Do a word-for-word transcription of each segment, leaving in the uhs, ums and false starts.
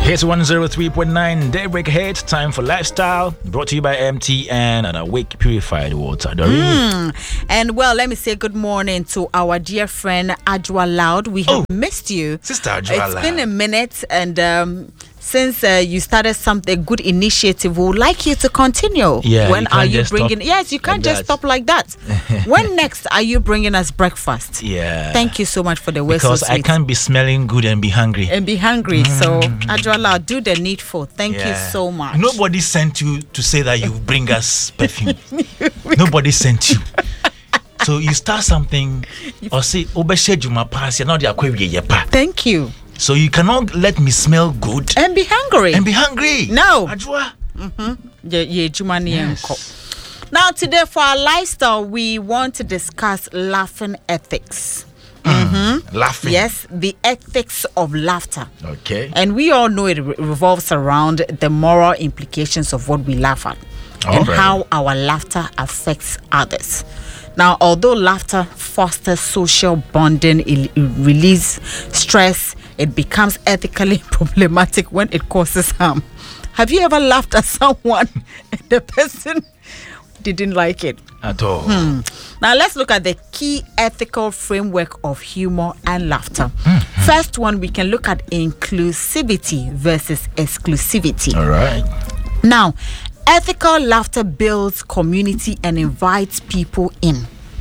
Here's one oh three point nine Daybreak Hit. Time for Lifestyle. Brought to you by M T N and Awake Purified Water. Mm. And well, let me say good morning to our dear friend Ajwa Loud. We have oh, missed you, Sister Ajwa Loud. It's been a minute, and um, since uh, you started something, a good initiative, we would like you to continue. Yeah, when you are you bringing? Stop yes, you can't like just that. stop like that. When next are you bringing us breakfast? Yeah. Thank you so much for the way. Because so I can't be smelling good and be hungry. And be hungry. Mm. So Ajwa Loud, do the needful. Thank Yeah. you so much. Nobody sent you to say that you bring us perfume. Nobody sent you. So you start something or say, Thank you. so you cannot let me smell good And be hungry. and be hungry. No. Ajwa. Mm-hmm. Yeah, yeah, Jumani Yes. Enko. Now, today for our lifestyle, we want to discuss laughing ethics. Mm-hmm. Laughing. Yes, the ethics of laughter. Okay. And we all know it re- revolves around the moral implications of what we laugh at All and right. how our laughter affects others. Now, although laughter fosters social bonding, it releases stress, it becomes ethically problematic when it causes harm. Have you ever laughed at someone and the person didn't like it? At all. Hmm. Now, let's look at the key ethical framework of humor and laughter. Mm-hmm. First one, we can look at inclusivity versus exclusivity. All right. Now, ethical laughter builds community and invites people in.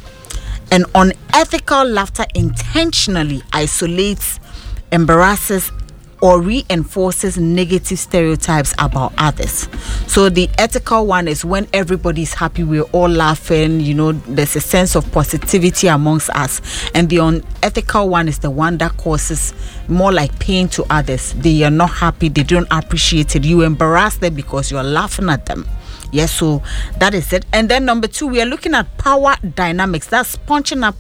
And unethical laughter intentionally isolates, embarrasses, or reinforces negative stereotypes about others. So the ethical one is when everybody's happy, we're all laughing, you know, there's a sense of positivity amongst us. And the unethical one is the one that causes more like pain to others. They are not happy, they don't appreciate it. You embarrass them because you're laughing at them. Yes, so that is it. And then number two, we are looking at power dynamics. That's punching up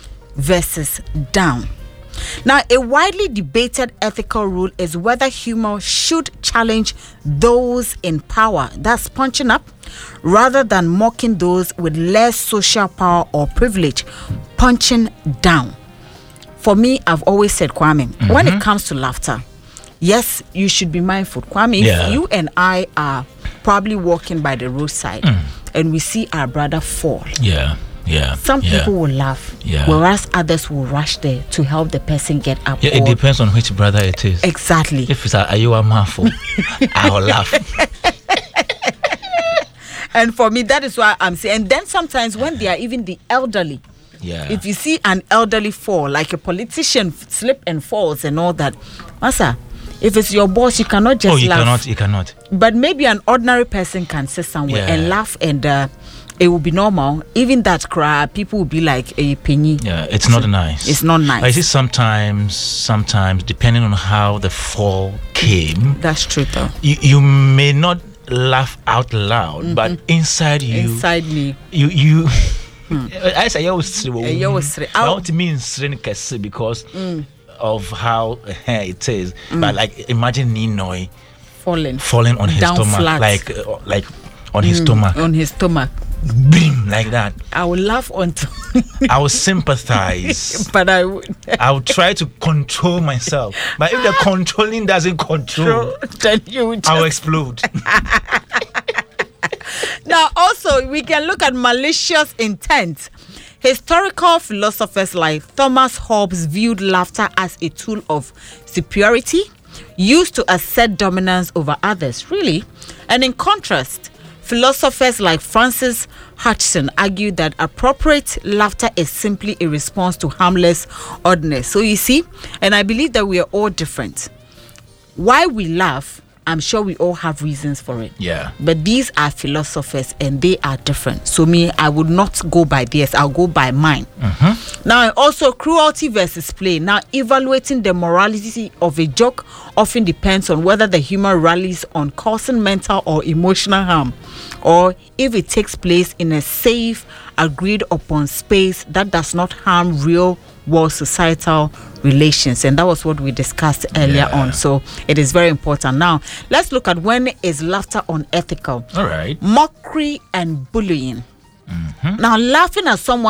versus down. Now, a widely debated ethical rule is whether humor should challenge those in power, that's punching up, rather than mocking those with less social power or privilege, punching down. For me, I've always said, Kwame, mm-hmm. when it comes to laughter, yes, you should be mindful. Kwame, Yeah. if you and I are probably walking by the roadside Mm. and we see our brother fall, Yeah. Yeah. some yeah. people will laugh, Yeah. whereas others will rush there to help the person get up. Yeah, it or- depends on which brother it is. Exactly. If it's a Ayewa Mafo, I'll laugh. And for me, that is why I'm saying. And then sometimes when they are even the elderly, Yeah. if you see an elderly fall, like a politician f- slip and falls and all that, Masa, if it's your boss, you cannot just oh, you laugh. cannot. You cannot. But maybe an ordinary person can sit somewhere Yeah. and laugh, and uh, it will be normal. Even that cry, people will be like a penny. Yeah, it's not nice. It's not nice. I see sometimes, sometimes depending on how the fall came, That's true, though. you, you may not laugh out loud, mm-hmm. but inside you, Inside me, you you. I say you always you always- I want to mean because Mm. of how it is. But like imagine Ninoy falling, falling on his Down stomach, flat. like uh, like on his stomach, on his stomach. Bim, like that. I will laugh until, I will sympathize. but I would. I will try to control myself. But if the controlling doesn't control, Then you would I will just- explode. Now, also, we can look at malicious intent. Historical philosophers like Thomas Hobbes viewed laughter as a tool of superiority used to assert dominance over others, really. And in contrast, philosophers like Francis Hutcheson argued that appropriate laughter is simply a response to harmless oddness. So you see, and I believe that we are all different. Why we laugh, I'm sure we all have reasons for it. Yeah. But these are philosophers and they are different. So me, I would not go by theirs. I'll go by mine. Mm-hmm. Now, also cruelty versus play. Now, evaluating the morality of a joke often depends on whether the humor rallies on causing mental or emotional harm, or if it takes place in a safe, agreed upon space that does not harm real world societal relations. And that was what we discussed earlier Yeah. on. So it is very important. Now, let's look at when is laughter unethical. All right. Mockery and bullying. Mm-hmm. Now, laughing at someone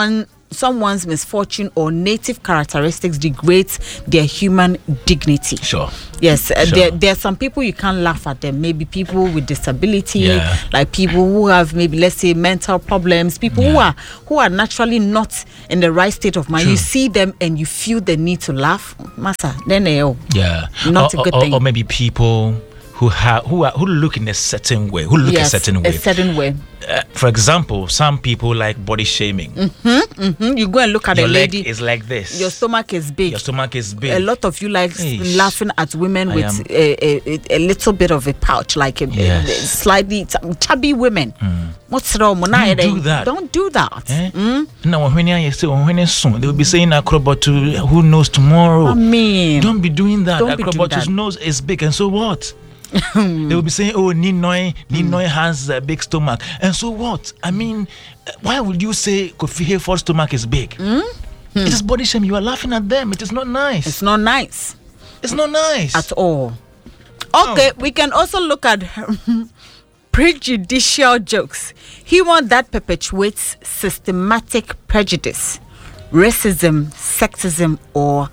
someone's misfortune or native characteristics degrades their human dignity. Sure. Yes, uh, Sure. there, there are some people you can't laugh at them. Maybe people with disability, Yeah. like people who have maybe, let's say, mental problems, people who Yeah. are who are naturally not in the right state of mind. True. You see them and you feel the need to laugh. Massa, then they oh, Yeah. Not or, a good or, thing. Or maybe people who have who are who look in a certain way, who look yes, a certain way. a certain way. Uh, for example, some people like body shaming. Hmm? You go and look at Your a leg lady. is like this. Your stomach is big. Your stomach is big. A lot of you like Eish. laughing at women I with am- a, a, a little bit of a pouch, like a, Yes. a, slightly ch- chubby women. What's wrong? Don't do that. Don't do that. Eh? Mm? Now, when you say when you soon, they will be saying acrobat to who knows tomorrow. I mean, Don't be doing that. Don't be doing Acrobatus that. nose is big, and so what? They will be saying, "Oh, Ninoy, Ninoy has a big stomach," and so what? I mean, uh, why would you say Kofi Hayford's stomach is big? It is body shame. You are laughing at them. It is not nice. it's not nice It's not nice. at all. Okay, we can also look at prejudicial jokes. Humor that perpetuates systematic prejudice, racism, sexism, or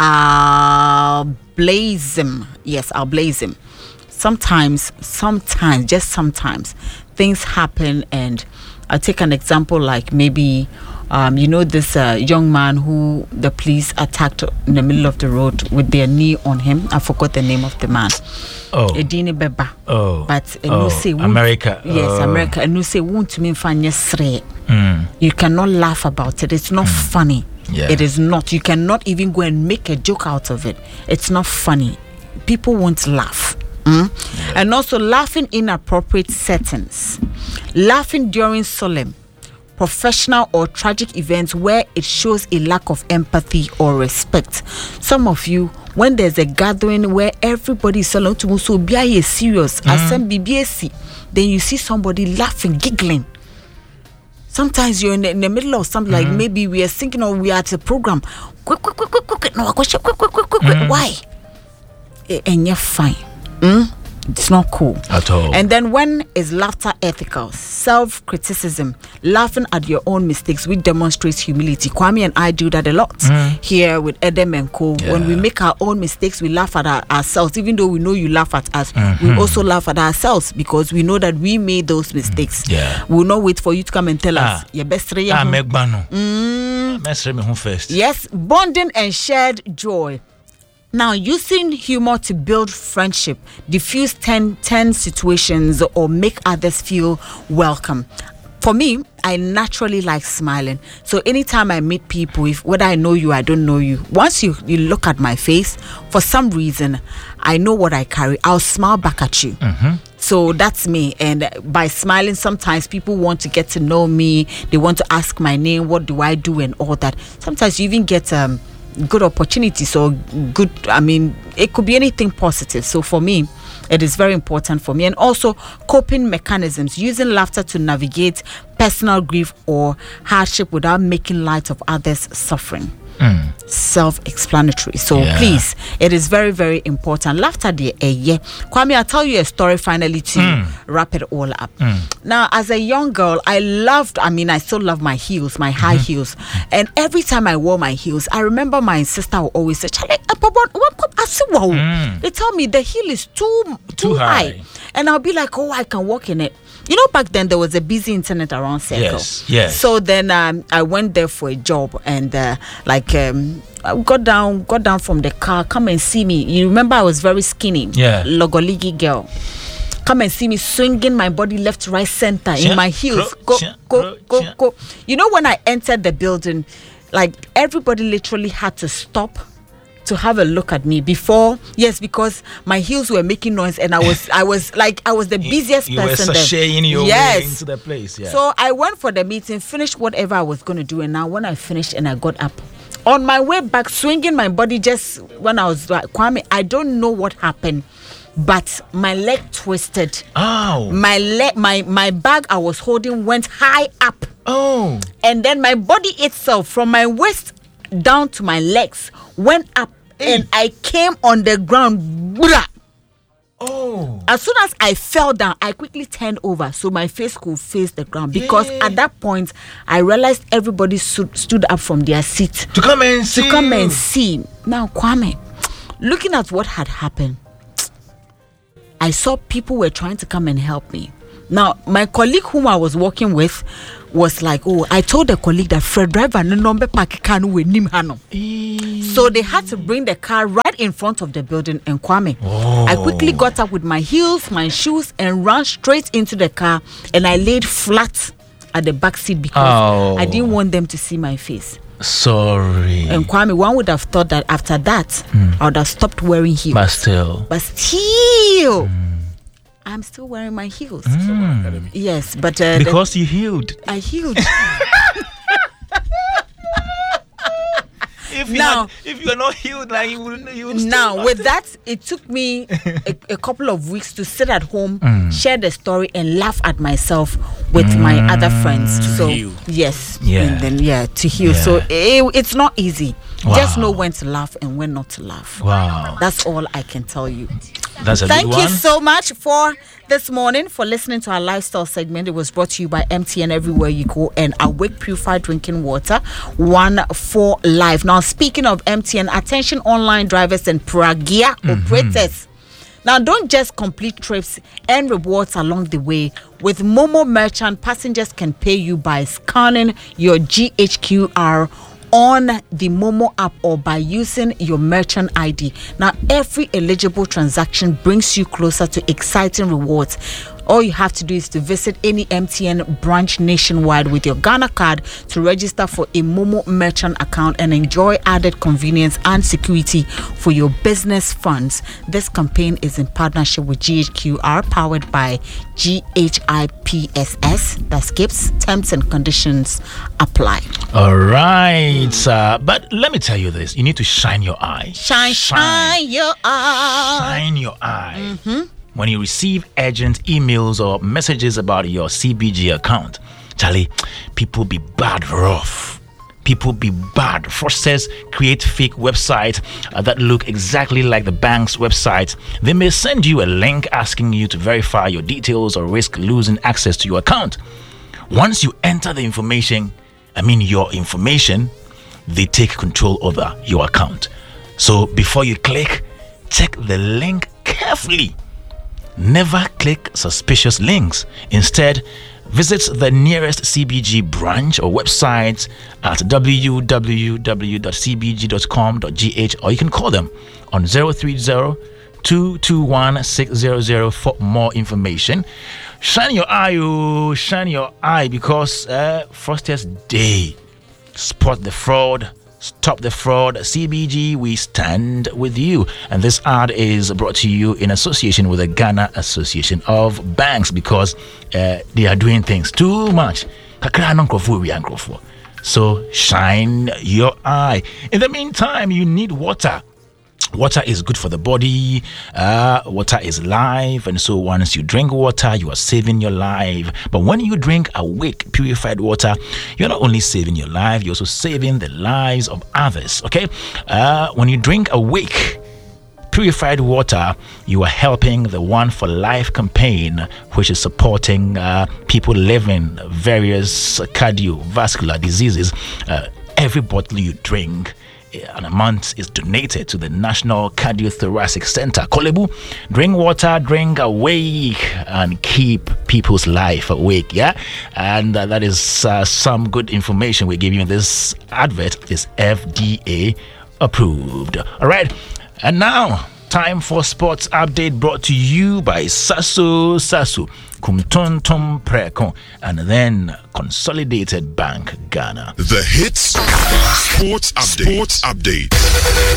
ableism. Yes, ableism. Sometimes, sometimes, just sometimes, things happen, and I'll take an example like maybe, um, you know, this uh, young man who the police attacked in the middle of the road with their knee on him. I forgot the name of the man. Oh. Edini Beba. Oh. But Oh, you say won't- America. Yes, Oh. America. And you say won't to mean fanya sre. Mm. You cannot laugh about it. It's not funny. Yeah. It is not. You cannot even go and make a joke out of it. It's not funny. People won't laugh. Mm? And also laughing in appropriate settings. Laughing during solemn, professional or tragic events where it shows a lack of empathy or respect. Some of you, when there's a gathering where everybody is so so be serious, mm. B B S, then you see somebody laughing, giggling. Sometimes you're in the, in the middle of something, mm-hmm. like maybe we are thinking or we are at a program. Quick, quick, quick, quick, quick, no, quick, quick, quick, quick, quick, quick. Mm. Why? And you're fine. Mm? It's not cool at all. And then when is laughter ethical? Self-criticism, laughing at your own mistakes, which demonstrates humility. Kwame and I do that a lot mm. here with Edem and Co. Yeah. When we make our own mistakes, we laugh at our, ourselves. Even though we know you laugh at us, mm-hmm. we also laugh at ourselves because we know that we made those mistakes. Yeah. We will not wait for you to come and tell ah. us your best. Ah, mm. me first. Yes, bonding and shared joy. Now, using humor to build friendship, diffuse ten, tense situations, or make others feel welcome. For me, I naturally like smiling. So anytime I meet people, if whether I know you, I don't know you, once you, you look at my face, for some reason, I know what I carry. I'll smile back at you. Mm-hmm. So that's me. And by smiling, sometimes people want to get to know me. They want to ask my name. What do I do? And all that. Sometimes you even get um. good opportunities or good, I mean, it could be anything positive. So for me, it is very important for me. And also coping mechanisms, using laughter to navigate personal grief or hardship without making light of others' suffering. Mm. Self-explanatory. So yeah. please, it is very, very important. Laughter, dear, eh, yeah. Kwame, I'll tell you a story finally to mm. wrap it all up. Mm. Now, as a young girl, I loved, I mean, I still love my heels, my high mm-hmm. heels. And every time I wore my heels, I remember my sister would always say, mm. they tell me the heel is too, too, too high. high. And I'll be like, oh, I can walk in it. You know, back then there was a busy internet around Circle. Yes, yes. So then um, I went there for a job, and uh, like um, I got down, got down from the car, come and see me. You remember I was very skinny, yeah, Logoligi girl. Come and see me swinging my body left, right, center in my heels. Go, go, go, go. You know, when I entered the building, like everybody literally had to stop to have a look at me before. Yes, because my heels were making noise, and I was, I was like, I was the busiest you, you person were sashaying your yes. way into the place. Yeah. So I went for the meeting, finished whatever I was going to do, and now when I finished and I got up, on my way back, swinging my body just when I was like, Kwame, I don't know what happened, but my leg twisted. Oh. My leg, my my bag I was holding went high up. Oh. And then my body itself, from my waist down to my legs, went up, hey. And I came on the ground. Oh. As soon as I fell down, I quickly turned over so my face could face the ground. Because Yeah. at that point, I realized everybody stood, stood up from their seat To come and see. to come you. and see. Now, Kwame, looking at what had happened, I saw people were trying to come and help me. Now, my colleague whom I was working with was like, oh, I told the colleague that Fred driver no number pakikanu we nim hano. So they had to bring the car right in front of the building and Kwame. Oh. I quickly got up with my heels, my shoes, and ran straight into the car, and I laid flat at the back seat because Oh. I didn't want them to see my face. Sorry. And Kwame, one would have thought that after that, I would have stopped wearing heels. But still. But still, I'm still wearing my heels. Yes, but uh, the- Because you healed. I healed. If you Now- had, if you are not healed, like you wouldn't, you would still- Now, with that, it took me a, a couple of weeks to sit at home, share the story, and laugh at myself with my other friends. So, heal. yes, Yeah. and then yeah, to heal. Yeah. So it, it's not easy. Wow. Just know when to laugh and when not to laugh. Wow, That's all I can tell you. that's a Thank good you one. so much for this morning, for listening to our lifestyle segment. It was brought to you by M T N Everywhere You Go and Awake Purified Drinking Water, one for life. Now, speaking of M T N, attention online drivers and Pragia operators. Now, don't just complete trips and rewards along the way. With Momo Merchant, passengers can pay you by scanning your G H Q R on the Momo app or by using your merchant I D. Now, every eligible transaction brings you closer to exciting rewards. All you have to do is to visit any M T N branch nationwide with your Ghana card to register for a Momo merchant account and enjoy added convenience and security for your business funds. This campaign is in partnership with G H Q R, powered by G H I P S S. That skips. Terms and conditions apply. All right, uh, but let me tell you this: you need to shine your eye. Shine, shine your eye. Shine your eye. When you receive urgent emails or messages about your C B G account, Charlie, people be bad rough. People be bad. Fraudsters create fake websites uh, that look exactly like the bank's website. They may send you a link asking you to verify your details or risk losing access to your account. Once you enter the information, I mean your information, they take control over your account. So before you click, check the link carefully. Never click suspicious links. Instead, visit the nearest C B G branch or website at w w w dot c b g dot com dot g h, or you can call them on zero three zero, two two one, six zero zero for more information. Shine your eye, oh, shine your eye, because uh, Fraudsters Day. Spot the fraud. Stop the fraud. C B G, we stand with you. And this ad is brought to you in association with the Ghana Association of Banks, because uh, they are doing things too much. So shine your eye. In the meantime, you need water. Water is good for the body. Uh, water is life. And so once you drink water, you are saving your life. But when you drink Awake purified water, you're not only saving your life, you're also saving the lives of others. Okay? Uh, when you drink Awake purified water, you are helping the One for Life campaign, which is supporting uh, people living various cardiovascular diseases. Uh, every bottle you drink, an amount is donated to the National Cardiothoracic Center. Kolebu, drink water, drink Awake, and keep people's life awake. Yeah, and uh, that is uh, some good information we give you in this advert. Is F D A approved. All right, and now time for sports update, brought to you by Sasso Sasso, Kumtontom Preko, and then Consolidated Bank Ghana. The Hits Sports Update. Sports Update.